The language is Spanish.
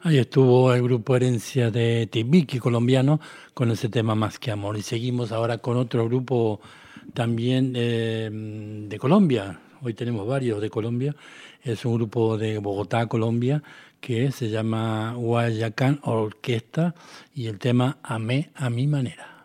Ahí estuvo el grupo Herencia de Timbiqui colombiano con ese tema Más que Amor. Y seguimos ahora con otro grupo también de Colombia. Hoy tenemos varios de Colombia. Es un grupo de Bogotá, Colombia, que se llama Guayacán Orquesta y el tema Amé a mi manera.